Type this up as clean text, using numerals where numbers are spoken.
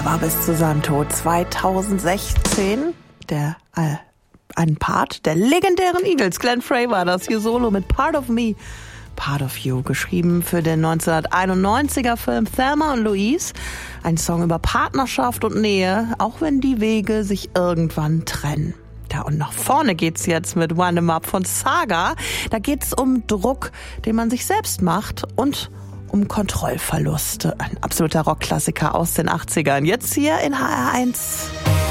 war bis zu seinem Tod 2016 ein Part der legendären Eagles. Glenn Frey war das hier solo mit Part of Me, Part of You, geschrieben für den 1991er Film Thelma und Louise. Ein Song über Partnerschaft und Nähe, auch wenn die Wege sich irgendwann trennen. Ja, und nach vorne geht's jetzt mit Wind 'Em Up von Saga. Da geht's um Druck, den man sich selbst macht, und um Kontrollverluste. Ein absoluter Rockklassiker aus den 80ern. Jetzt hier in HR1.